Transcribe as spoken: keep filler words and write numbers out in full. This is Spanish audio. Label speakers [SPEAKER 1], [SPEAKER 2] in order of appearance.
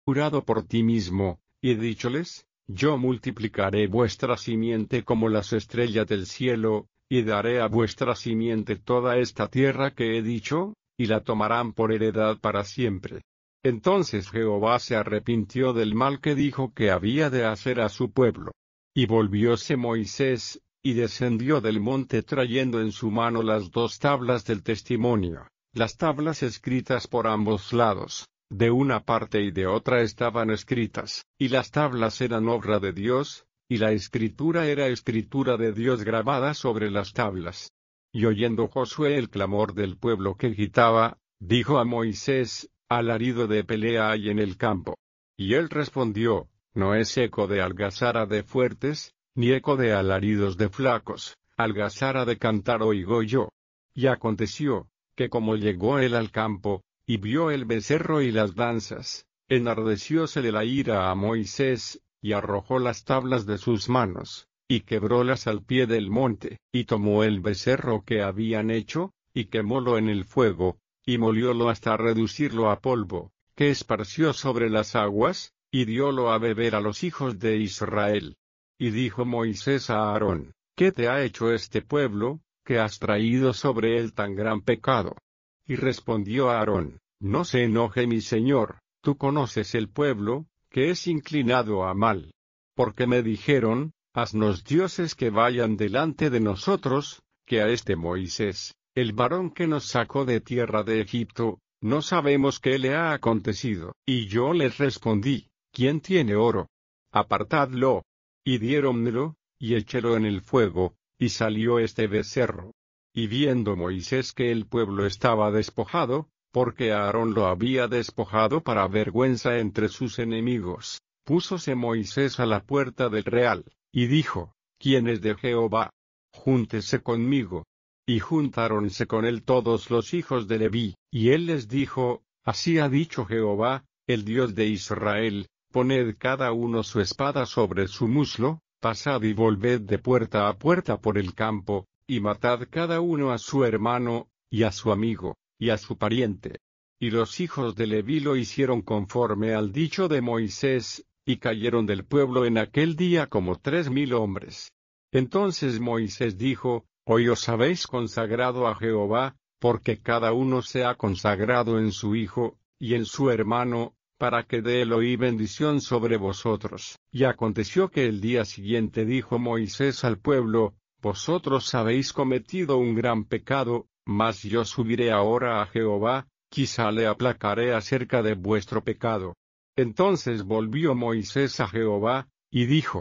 [SPEAKER 1] jurado por ti mismo, y dícholes, yo multiplicaré vuestra simiente como las estrellas del cielo, y daré a vuestra simiente toda esta tierra que he dicho, y la tomarán por heredad para siempre. Entonces Jehová se arrepintió del mal que dijo que había de hacer a su pueblo. Y volvióse Moisés, y descendió del monte trayendo en su mano las dos tablas del testimonio, las tablas escritas por ambos lados, de una parte y de otra estaban escritas, y las tablas eran obra de Dios, y la escritura era escritura de Dios grabada sobre las tablas. Y oyendo Josué el clamor del pueblo que gritaba, dijo a Moisés, alarido de pelea hay en el campo. Y él respondió, no es eco de algazara de fuertes, ni eco de alaridos de flacos, algazara de cantar oigo yo. Y aconteció, que como llegó él al campo, y vio el becerro y las danzas, enardecióse de la ira a Moisés, y arrojó las tablas de sus manos, y quebrólas al pie del monte, y tomó el becerro que habían hecho, y quemólo en el fuego, y moliólo hasta reducirlo a polvo, que esparció sobre las aguas, y diólo a beber a los hijos de Israel. Y dijo Moisés a Aarón, ¿qué te ha hecho este pueblo, que has traído sobre él tan gran pecado? Y respondió Aarón, no se enoje mi señor, tú conoces el pueblo, que es inclinado a mal. Porque me dijeron, haznos dioses que vayan delante de nosotros, que a este Moisés, el varón que nos sacó de tierra de Egipto, no sabemos qué le ha acontecido. Y yo les respondí, ¿quién tiene oro? Apartadlo. Y diéronmelo, y echélo en el fuego, y salió este becerro. Y viendo Moisés que el pueblo estaba despojado, porque Aarón lo había despojado para vergüenza entre sus enemigos, púsose Moisés a la puerta del real, y dijo, ¿quién es de Jehová? Júntese conmigo. Y juntáronse con él todos los hijos de Leví, y él les dijo, así ha dicho Jehová, el Dios de Israel, poned cada uno su espada sobre su muslo, pasad y volved de puerta a puerta por el campo, y matad cada uno a su hermano, y a su amigo, y a su pariente. Y los hijos de Leví lo hicieron conforme al dicho de Moisés, y cayeron del pueblo en aquel día como tres mil hombres. Entonces Moisés dijo, hoy os habéis consagrado a Jehová, porque cada uno se ha consagrado en su hijo, y en su hermano, para que dé Elohí bendición sobre vosotros. Y aconteció que el día siguiente dijo Moisés al pueblo, vosotros habéis cometido un gran pecado, mas yo subiré ahora a Jehová, quizá le aplacaré acerca de vuestro pecado. Entonces volvió Moisés a Jehová, y dijo,